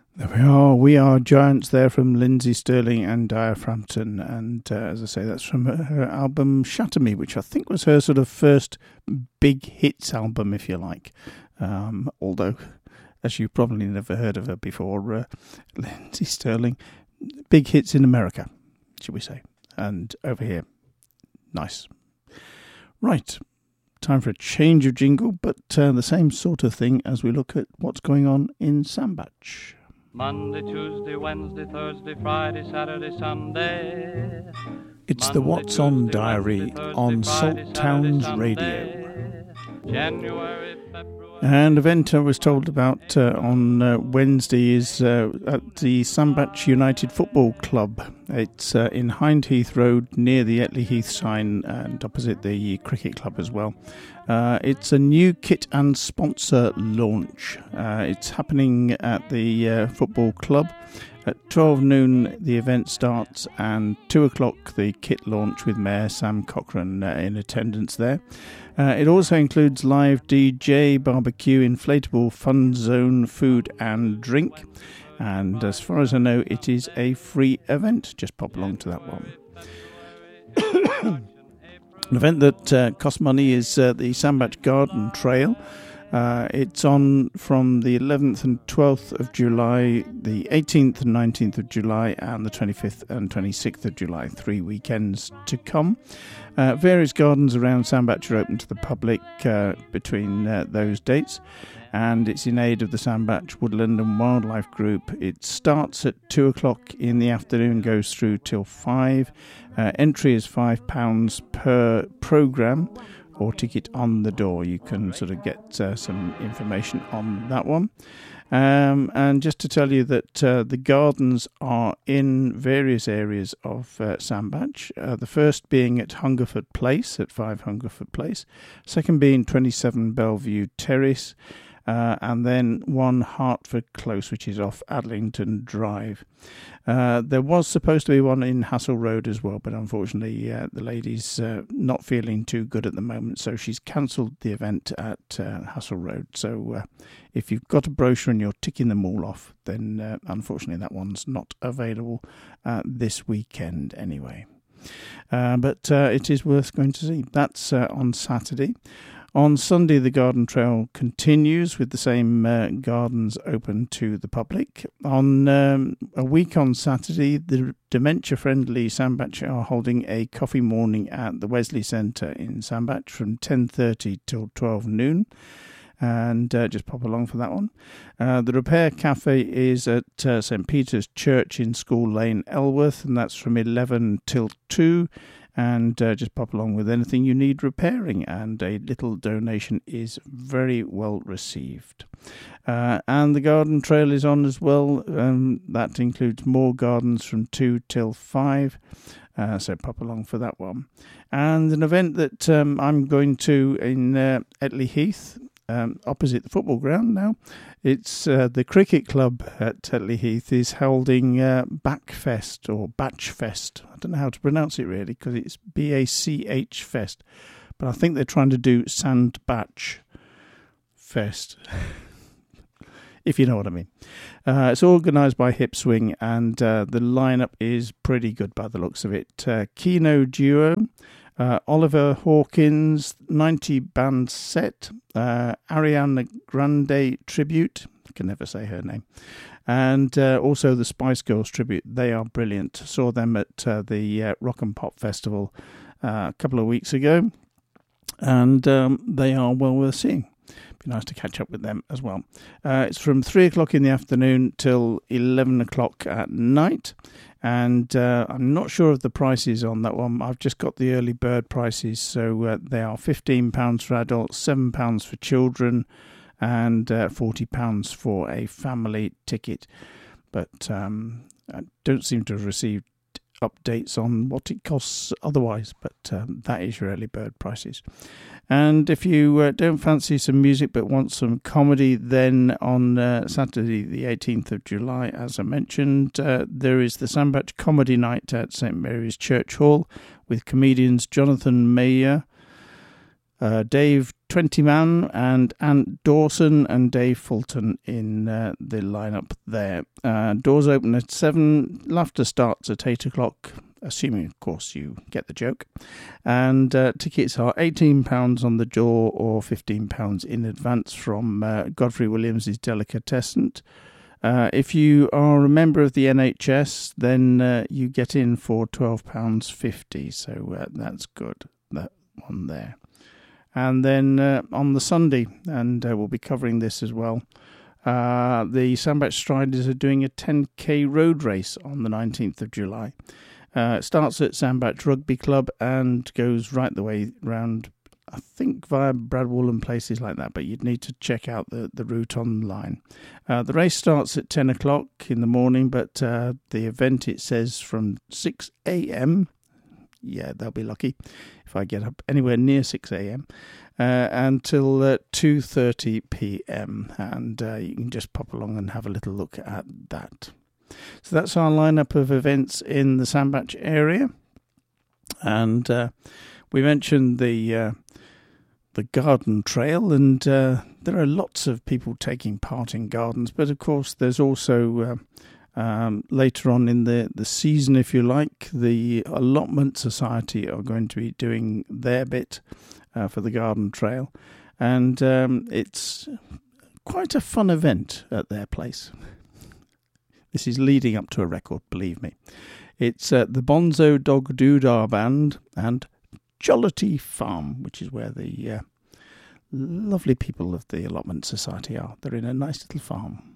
There we are. We Are Giants there from Lindsay Sterling and Dia Frampton. And as I say, that's from her album Shatter Me, which I think was her sort of first big hits album, if you like. Although, as you've probably never heard of her before, Lindsay Sterling, big hits in America, should we say. And over here, nice. Right. Time for a change of jingle, but the same sort of thing as we look at what's going on in Sandbach. Monday, Tuesday, Wednesday, Thursday, Friday, Saturday, Sunday. It's the What's On Diary on Salt Towns Radio. January, February. An event I was told about on Wednesday is at the Sandbach United Football Club. It's in Hindheath Road near the Etley Heath sign and opposite the cricket club as well. It's a new kit and sponsor launch. It's happening at the football club. At 12 noon the event starts, and 2 o'clock the kit launch with Mayor Sam Cochran in attendance there. It also includes live DJ, barbecue, inflatable fun zone, food and drink. And as far as I know, it is a free event. Just pop along to that one. An event that costs money is the Sandbach Garden Trail. It's on from the 11th and 12th of July, the 18th and 19th of July, and the 25th and 26th of July, 3 weekends to come. Various gardens around Sandbach are open to the public between those dates, and it's in aid of the Sandbach Woodland and Wildlife Group. It starts at 2 o'clock in the afternoon, goes through till 5. Entry is £5 per programme, or ticket on the door. You can sort of get some information on that one. And just to tell you that the gardens are in various areas of Sandbach. The first being at Hungerford Place, at 5 Hungerford Place. Second being 27 Bellevue Terrace. And then 1 Hertford Close, which is off Adlington Drive. There was supposed to be one in Hassel Road as well, but unfortunately the lady's not feeling too good at the moment, so she's cancelled the event at Hassel Road. So if you've got a brochure and you're ticking them all off, then unfortunately that one's not available this weekend anyway. But it is worth going to see. That's on Saturday. On Sunday, the garden trail continues with the same gardens open to the public. On a week on Saturday, the dementia-friendly Sandbach are holding a coffee morning at the Wesley Centre in Sandbach from 10:30 till 12 noon. And just pop along for that one. The Repair Cafe is at St Peter's Church in School Lane, Elworth, and that's from 11 till 2. And just pop along with anything you need repairing, and a little donation is very well received. And the garden trail is on as well. That includes more gardens from 2 till 5. So pop along for that one. And an event that I'm going to in Etley Heath, opposite the football ground now. It's the cricket club at Etley Heath is holding Backfest or Batchfest. I don't know how to pronounce it really, because it's BACH Fest, but I think they're trying to do Sandbach Fest, if you know what I mean. It's organised by Hip Swing, and the lineup is pretty good by the looks of it. Keno Duo, Oliver Hawkins, 90 band set, Ariana Grande tribute, I can never say her name, and also the Spice Girls tribute. They are brilliant. Saw them at the Rock and Pop Festival a couple of weeks ago, and they are well worth seeing. Be nice to catch up with them as well. It's from 3 o'clock in the afternoon till 11 o'clock at night. And I'm not sure of the prices on that one. I've just got the early bird prices. So they are £15 for adults, £7 for children, and £40 for a family ticket. But I don't seem to have received updates on what it costs otherwise, but that is your early bird prices. And if you don't fancy some music but want some comedy, then on Saturday the 18th of July, as I mentioned, there is the Sandbach Comedy Night at St Mary's Church Hall with comedians Jonathan Mayer, Dave 20Man and Ant Dawson and Dave Fulton in the lineup there. Doors open at 7, laughter starts at 8 o'clock, assuming, of course, you get the joke. And tickets are £18 on the door or £15 in advance from Godfrey Williams' Delicatessen. If you are a member of the NHS, then you get in for £12.50, so that's good, that one there. And then on the Sunday, and we'll be covering this as well, the Sandbach Striders are doing a 10k road race on the 19th of July. It starts at Sandbach Rugby Club and goes right the way round, I think via Bradwell and places like that, but you'd need to check out the route online. The race starts at 10 o'clock in the morning, but the event, it says, from 6 a.m. Yeah, they'll be lucky if I get up anywhere near 6 a.m. Until 2:30 p.m. And you can just pop along and have a little look at that. So that's our lineup of events in the Sandbach area. And we mentioned the garden trail, and there are lots of people taking part in gardens, but of course there's also later on in the season, if you like, the Allotment Society are going to be doing their bit for the garden trail, and it's quite a fun event at their place. This is leading up to a record, believe me. It's the Bonzo Dog Doodah Band and Jollity Farm, which is where the lovely people of the Allotment Society are. They're in a nice little farm.